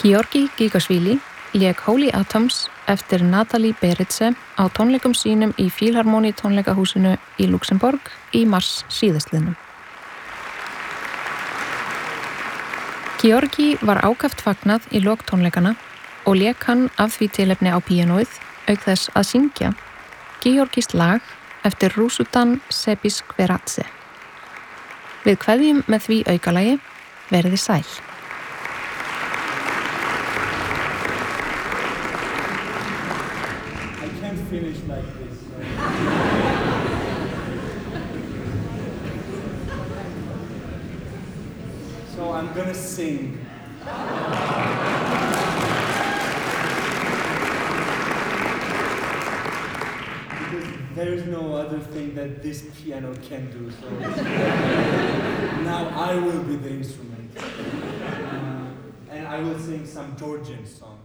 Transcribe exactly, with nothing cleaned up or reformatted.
Georgi Gigasvili lék Holy Atoms eftir Natalie Beritze á tónleikum sínum í Philharmonie tónleikahúsinu í Luxemborg í mars síðastliðnum. Georgi var ákaft fagnað í lok tónleikana og lék hann af því tilefni á píanóið auk þess að syngja georgískt lag eftir Rusudan Sebiskveradze. Við kveðjum með því aukalagi, verið sæl. Finish like this. So I'm gonna sing. Because there is no other thing that this piano can do. So now I will be the instrument. Uh, and I will sing some Georgian songs.